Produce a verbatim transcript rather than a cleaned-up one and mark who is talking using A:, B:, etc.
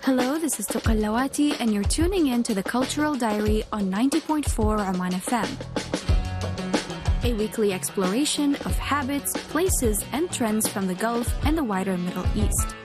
A: Hello, this is Tuqallawati and you're tuning in to the Cultural Diary on ninety point four Oman F M. A weekly exploration of habits, places and trends from the Gulf and the wider Middle East.